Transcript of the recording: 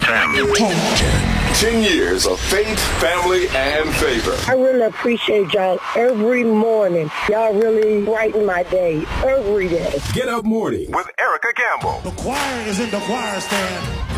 FM. 10 years of faith, family, and favor. I really appreciate y'all every morning. Y'all really brighten my day every day. Get Up Morning with Erica Campbell. The choir is in the choir stand.